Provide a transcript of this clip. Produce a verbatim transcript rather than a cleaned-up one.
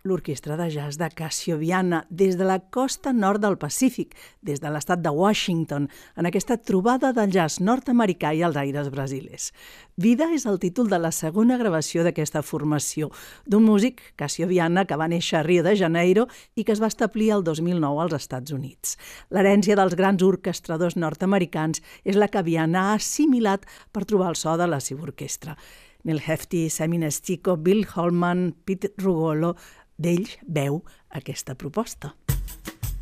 l'orquestra de jazz de Casioviana, des de la costa nord del Pacífic, des de l'estat de Washington, en aquesta trobada del jazz nord-americà i els aires brasilers. Vida és el títol de la segona gravació d'aquesta formació, d'un músic, Casioviana, que va néixer a Rio de Janeiro i que es va establir el dos mil nou als Estats Units. L'herència dels grans orquestradors nord-americans és la que Viana ha assimilat per trobar el so de la seva orquestra. Neil Hefti, Semine Stico, Bill Holman, Pete Rugolo, d'ells veu aquesta proposta.